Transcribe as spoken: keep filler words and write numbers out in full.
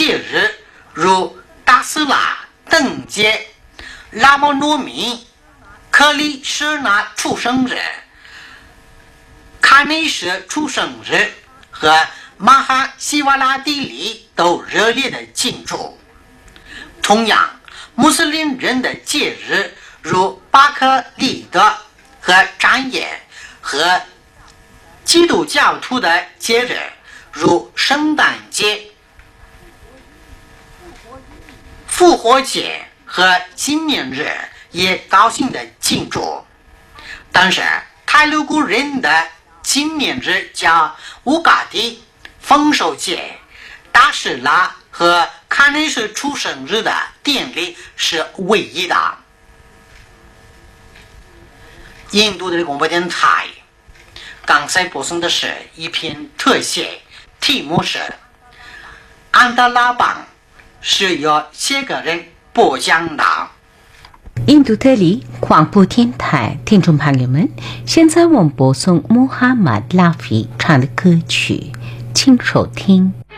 节日，如达斯拉登节、拉莫诺米、克里舍那出生日、卡内什出生日和马哈希瓦拉蒂里都热烈的庆祝。同样，穆斯林人的节日如巴克利德和展夜，和基督教徒的节日如圣诞节、复活节和新年日也高兴的庆祝。但是泰卢古人的纪念日叫乌嘎迪、丰收节、达什拉和卡内什出生日的典礼是唯一的。印度的广播电台刚才播送的是一篇特写，题目是安达拉邦，是由写个人播讲的。 印度特里广播电台听众朋友们，现在我们播送穆罕默德拉菲唱的歌曲，请收听。